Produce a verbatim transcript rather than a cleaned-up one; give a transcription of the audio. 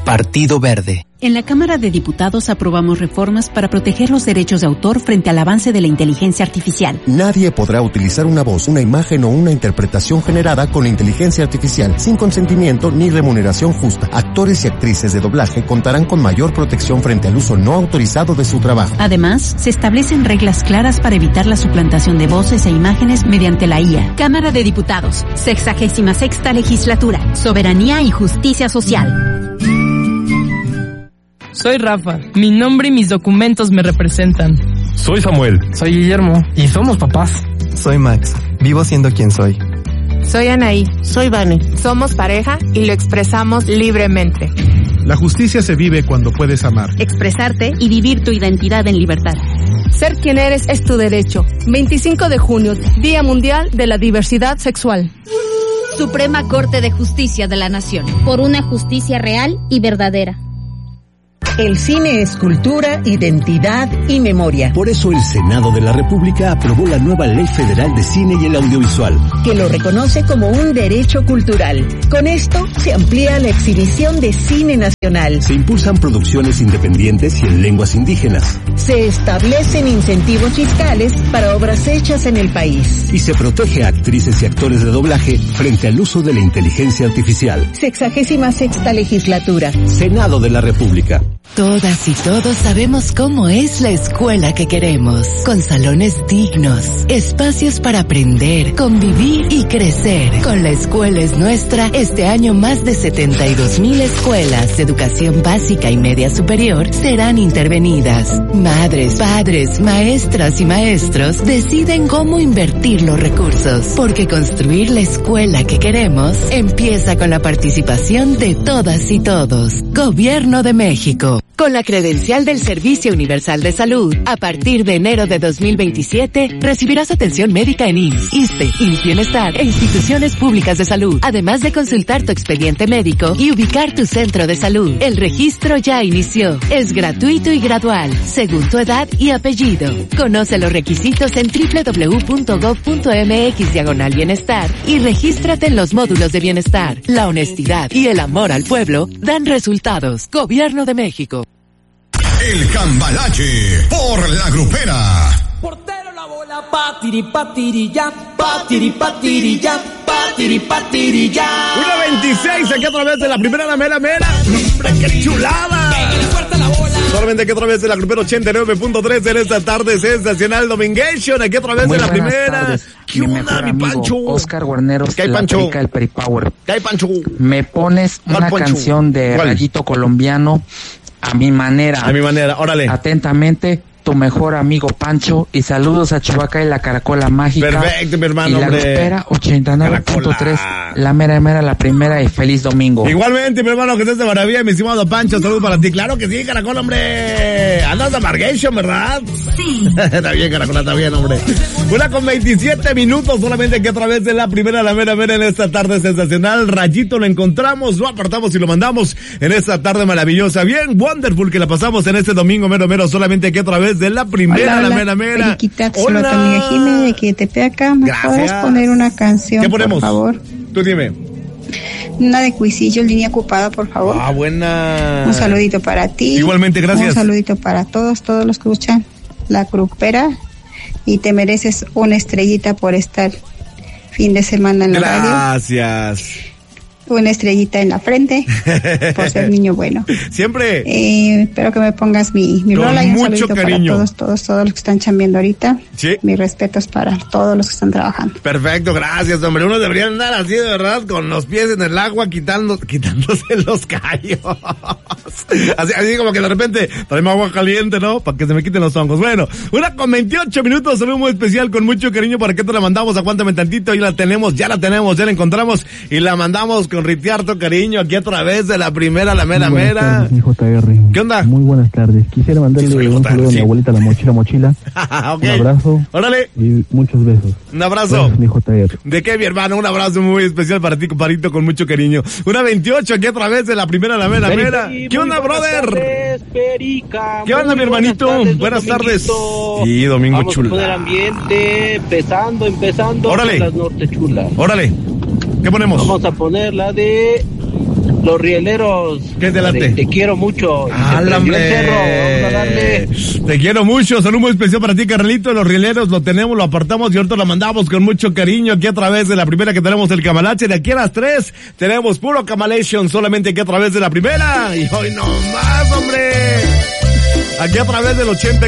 Partido Verde. En la Cámara de Diputados aprobamos reformas para proteger los derechos de autor frente al avance de la inteligencia artificial. Nadie podrá utilizar una voz, una imagen o una interpretación generada con inteligencia artificial sin consentimiento ni remuneración justa. Actores y actrices de doblaje contarán con mayor protección frente al uso no autorizado de su trabajo. Además, se establecen reglas claras para evitar la suplantación de voces e imágenes mediante la I A. Cámara de Diputados, sexagésima sexta legislatura, soberanía y justicia social. Soy Rafa, mi nombre y mis documentos me representan. Soy Samuel. Soy Guillermo y somos papás. Soy Max, vivo siendo quien soy. Soy Anaí. Soy Vane. Somos pareja y lo expresamos libremente. La justicia se vive cuando puedes amar, expresarte y vivir tu identidad en libertad. Ser quien eres es tu derecho. veinticinco de junio, Día Mundial de la Diversidad Sexual. Suprema Corte de Justicia de la Nación. Por una justicia real y verdadera. El cine es cultura, identidad y memoria. Por eso el Senado de la República aprobó la nueva Ley Federal de Cine y el Audiovisual, que lo reconoce como un derecho cultural. Con esto se amplía la exhibición de cine nacional. Se impulsan producciones independientes y en lenguas indígenas. Se establecen incentivos fiscales para obras hechas en el país. Y se protege a actrices y actores de doblaje frente al uso de la inteligencia artificial. Sexagésima sexta legislatura. Senado de la República. Todas y todos sabemos cómo es la escuela que queremos, con salones dignos, espacios para aprender, convivir y crecer. Con La Escuela es Nuestra, este año más de setenta y dos mil escuelas de educación básica y media superior serán intervenidas. Madres, padres, maestras y maestros deciden cómo invertir los recursos, porque construir la escuela que queremos empieza con la participación de todas y todos. Gobierno de México. Con la credencial del Servicio Universal de Salud, a partir de enero de dos mil veintisiete, recibirás atención médica en I M S S, ISSSTE, I M S S Bienestar e instituciones públicas de salud, además de consultar tu expediente médico y ubicar tu centro de salud. El registro ya inició. Es gratuito y gradual, según tu edad y apellido. Conoce los requisitos en doble u doble u doble u punto gob punto mx diagonal bienestar y regístrate en los módulos de bienestar. La honestidad y el amor al pueblo dan resultados. Gobierno de México. El Cambalache por la Grupera. Portero la bola, patiri patiri ya, patiri patiri ya, patiri patiri ya. uno veintiséis aquí otra vez de la primera la mera mera. ¡Hombre, qué chulada! Solamente aquí otra vez de la Grupera ochenta y nueve punto tres en esta tarde sensacional Domingation. Aquí otra vez Muy de la primera. Tardes. ¿Qué mi onda, mejor mi amigo, Pancho? Oscar Guarneros, ¿Qué hay, la Pancho? Perica del Peripower. ¿Qué hay, Pancho? Me pones una Pancho? canción de ¿Cuál? Rayito Colombiano a mi manera. A mi manera, órale. Atentamente, tu mejor amigo Pancho, y saludos a Chubaca y la Caracola Mágica. Perfecto, mi hermano, y la hombre. Grupera ochenta y nueve punto tres, la mera mera, la primera, y feliz domingo. Igualmente, mi hermano, que estés de maravilla, mi estimado Pancho, saludos para ti. Claro que sí, Caracol, hombre. Andas de Amargation, ¿verdad? Sí. Está bien, Caracol, está bien, hombre. Una con veintisiete minutos, solamente que a través de la primera, la mera mera en esta tarde sensacional. Rayito lo encontramos, lo apartamos y lo mandamos en esta tarde maravillosa. Bien, wonderful que la pasamos en este domingo mero mero, solamente que a través de la primera, hola, la hola, mera mera. Periquita, solo tu amiga Jimé de Quietepeaca. ¿Me Gracias. puedes poner una canción, ¿Qué ponemos? por favor? Tú dime. Una de Cuisillo, línea ocupada, por favor. Ah, buena. Un saludito para ti. Igualmente, gracias. Un saludito para todos, todos los que escuchan la Grupera. Y te mereces una estrellita por estar fin de semana en la radio. Gracias. Una estrellita en la frente por ser niño bueno. Siempre. Eh, espero que me pongas mi, mi Con rola y un mucho saludito cariño. para todos, todos, todos los que están chambeando ahorita. Sí. Mis respetos para todos los que están trabajando. Perfecto, gracias, hombre. Uno debería andar así de verdad, con los pies en el agua, quitando, quitándose los callos. Así, así como que de repente, traemos agua caliente, ¿no? Para que se me quiten los hongos. Bueno, una con veintiocho minutos, saludo muy especial, con mucho cariño, para que te la mandamos. Aguántame tantito, y la tenemos, ya la tenemos, ya la encontramos, y la mandamos con ritiarto cariño, aquí a través de la primera, la mera Muy buenas mera. tardes, mi J R. ¿Qué onda? Muy buenas tardes. Quisiera mandarle Sí, soy un J R, saludo a sí. mi abuelita, la mochila mochila. Okay. Un abrazo. Órale. Y muchos besos. Un abrazo. Gracias, mi J R. ¿De qué, mi hermano? Un abrazo muy especial para ti, compadrito, con mucho cariño. Una veintiocho aquí a través de la primera, la mera, Peri, mera. Peri, ¿Qué muy onda, buenas brother? tardes, Perica. ¿Qué onda, Muy mi hermanito? Buenas tardes, Buenas tardes. Dominguito. Sí, domingo Vamos chula. a poner ambiente, empezando, empezando. Órale. Con las norte chulas. Órale. ¿Qué ponemos? Vamos a poner la de los rieleros. ¿Qué te late? Te, te quiero mucho. Ah, Se prendió el cerro, vamos a darle. Te quiero mucho, saludo muy especial para ti, Carlito. Los rieleros lo tenemos, lo apartamos y ahorita lo mandamos con mucho cariño aquí a través de la primera que tenemos el Camalache. De aquí a las tres tenemos puro Camalation solamente aquí a través de la primera. Y hoy no más, hombre. Aquí a través del ochenta